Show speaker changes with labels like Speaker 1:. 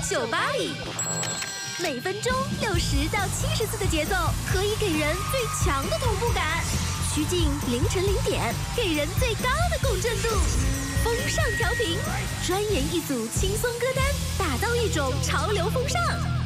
Speaker 1: 酒吧里，每分钟60到70次的节奏，可以给人最强的同步感。曲径凌晨0点，给人最高的共振度。风尚调频，专研一组轻松歌单，打造一种潮流风尚。